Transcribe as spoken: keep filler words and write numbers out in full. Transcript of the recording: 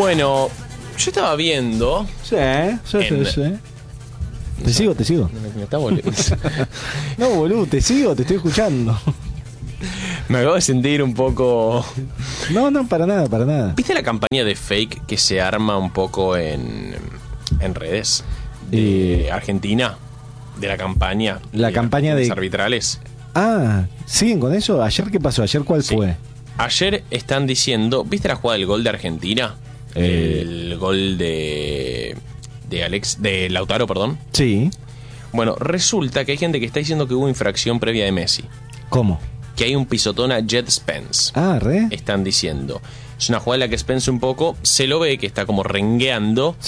Bueno, yo estaba viendo. Sí, sí, En- sí, sí. Te sigo, te sigo. Me, me está volviendo. No, boludo, te sigo, te estoy escuchando. Me acabo de sentir un poco. No, no, para nada, para nada. ¿Viste la campaña de fake que se arma un poco en, en redes de Eh. Argentina? De la campaña. La de campaña los de- arbitrales. Ah, ¿siguen con eso? ¿Ayer qué pasó? ¿Ayer cuál Sí. fue? Ayer están diciendo. ¿Viste la jugada del gol de Argentina? Eh. El gol de. De Alex. De Lautaro, perdón. Sí. Bueno, resulta que hay gente que está diciendo que hubo infracción previa de Messi. ¿Cómo? Que hay un pisotón a Jet Spence. Ah, re. Están diciendo. Es una jugada en la que Spence un poco se lo ve que está como rengueando. Sí.